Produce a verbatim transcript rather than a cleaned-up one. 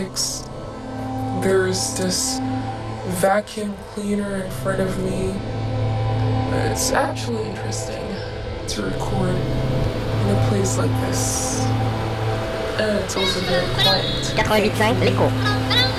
There's this vacuum cleaner in front of me. It's actually interesting to record in a place like this. And it's also very quiet. quatre-vingt-huit point cinq, l'écho.